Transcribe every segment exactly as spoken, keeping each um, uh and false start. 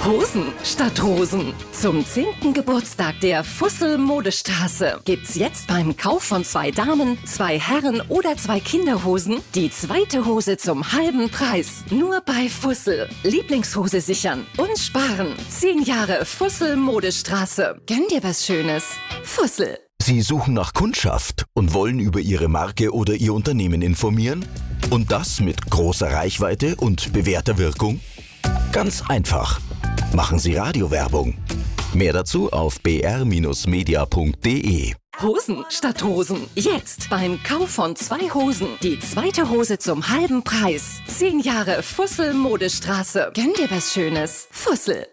Hosen statt Rosen. Zum zehnten Geburtstag der Fussel Modestraße gibt's jetzt beim Kauf von zwei Damen, zwei Herren oder zwei Kinderhosen die zweite Hose zum halben Preis. Nur bei Fussel. Lieblingshose sichern und sparen. Zehn Jahre Fussel Modestraße. Gönn dir was Schönes. Fussel. Sie suchen nach Kundschaft und wollen über Ihre Marke oder Ihr Unternehmen informieren? Und das mit großer Reichweite und bewährter Wirkung? Ganz einfach. Machen Sie Radiowerbung. Mehr dazu auf b r Bindestrich media punkt d e. Hosen statt Rosen. Jetzt beim Kauf von zwei Hosen die zweite Hose zum halben Preis. Zehn Jahre Fussel Modestraße. Gönn dir was Schönes. Fussel.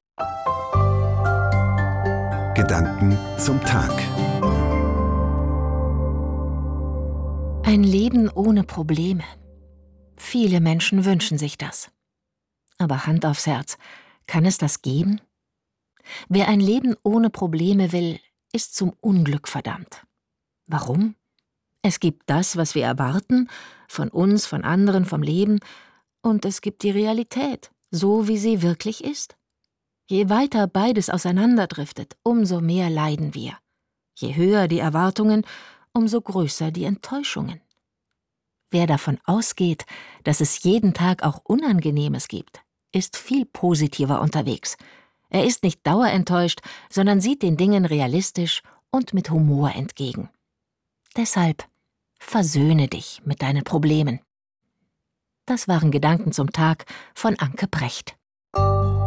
Gedanken zum Tag. Ein Leben ohne Probleme. Viele Menschen wünschen sich das. Aber Hand aufs Herz, kann es das geben? Wer ein Leben ohne Probleme will, ist zum Unglück verdammt. Warum? Es gibt das, was wir erwarten, von uns, von anderen, vom Leben, und es gibt die Realität, so wie sie wirklich ist. Je weiter beides auseinanderdriftet, umso mehr leiden wir. Je höher die Erwartungen, umso größer die Enttäuschungen. Wer davon ausgeht, dass es jeden Tag auch Unangenehmes gibt, ist viel positiver unterwegs. Er ist nicht dauerenttäuscht, sondern sieht den Dingen realistisch und mit Humor entgegen. Deshalb versöhne dich mit deinen Problemen. Das waren Gedanken zum Tag von Anke Precht.